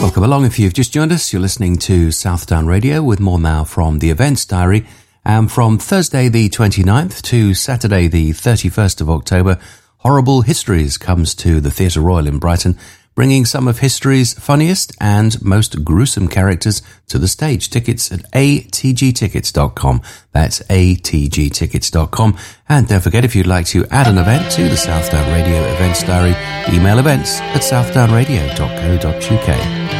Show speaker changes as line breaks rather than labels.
Welcome along. If you've just joined us, you're listening to Southdown Radio with more now from the Events Diary. And from Thursday the 29th to Saturday the 31st of October, Horrible Histories comes to the Theatre Royal in Brighton, bringing some of history's funniest and most gruesome characters to the stage. Tickets at atgtickets.com. That's atgtickets.com. And don't forget, if you'd like to add an event to the Southdown Radio Events Diary, email events@southdownradio.co.uk.